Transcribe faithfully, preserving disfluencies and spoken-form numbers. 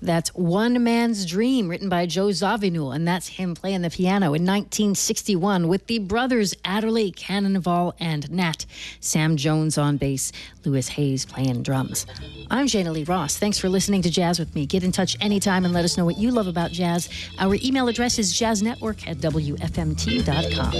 That's One Man's Dream, written by Joe Zawinul, and that's him playing the piano in nineteen sixty-one with the brothers Adderley, Cannonball, and Nat. Sam Jones on bass, Lewis Hayes playing drums. I'm Jana Lee Ross. Thanks for listening to Jazz with me. Get in touch anytime and let us know what you love about jazz. Our email address is jazznetwork at W F M T dot com.